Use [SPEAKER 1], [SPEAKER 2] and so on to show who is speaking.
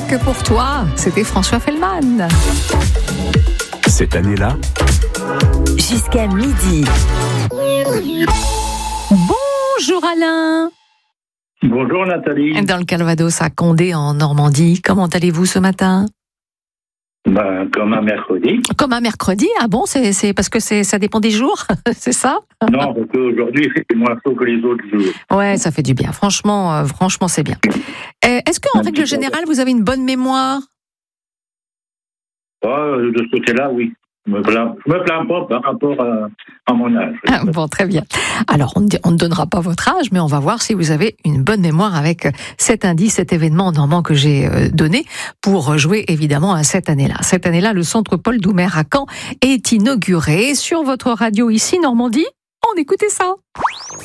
[SPEAKER 1] que pour toi. C'était François Fellman.
[SPEAKER 2] Cette année-là,
[SPEAKER 3] jusqu'à midi.
[SPEAKER 1] Bonjour Alain.
[SPEAKER 4] Bonjour Nathalie.
[SPEAKER 1] Dans le Calvados à Condé en Normandie. Comment allez-vous ce matin ?
[SPEAKER 4] Comme un mercredi.
[SPEAKER 1] Comme un mercredi. Ah bon, c'est parce que ça dépend des jours, c'est ça ?
[SPEAKER 4] Non, parce qu'aujourd'hui, c'est moins chaud que les autres jours.
[SPEAKER 1] Ouais, ça fait du bien. Franchement, c'est bien. Est-ce qu'en règle générale, vous avez une bonne mémoire ?
[SPEAKER 4] De ce côté-là, oui. Je me plains pas par rapport à mon âge.
[SPEAKER 1] Ah, bon, très bien. Alors, on ne donnera pas votre âge, mais on va voir si vous avez une bonne mémoire avec cet indice, cet événement normand que j'ai donné pour jouer évidemment à cette année-là. Cette année-là, le centre Paul Doumer à Caen est inauguré sur votre radio ici, Normandie. On écoutait ça.